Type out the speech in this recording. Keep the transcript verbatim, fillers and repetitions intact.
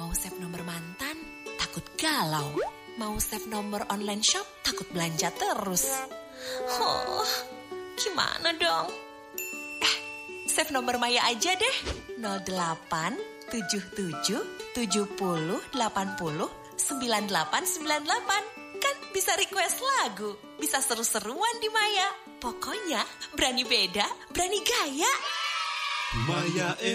Mau save nomor mantan, takut galau. Mau save nomor online shop, takut belanja terus. Oh, gimana dong? Eh, save nomor Maya aja deh. nol delapan tujuh tujuh tujuh nol delapan nol sembilan delapan sembilan delapan. Kan bisa request lagu, bisa seru-seruan di Maya. Pokoknya berani beda, berani gaya. Maya